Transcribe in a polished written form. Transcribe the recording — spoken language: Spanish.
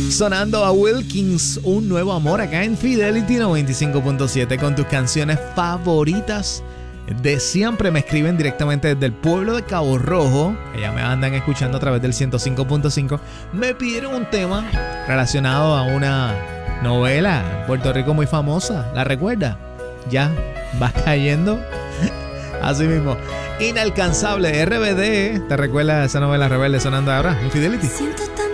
Sonando a Wilkins, Un Nuevo Amor, acá en Fidelity 95.7 con tus canciones favoritas de siempre. Me escriben directamente desde el pueblo de Cabo Rojo, que ya me andan escuchando a través del 105.5. Me pidieron un tema relacionado a una novela en Puerto Rico muy famosa. ¿La recuerda? Ya va cayendo. Así mismo. Inalcanzable, RBD. ¿Te recuerdas esa novela Rebelde sonando ahora en Fidelity? Siento tan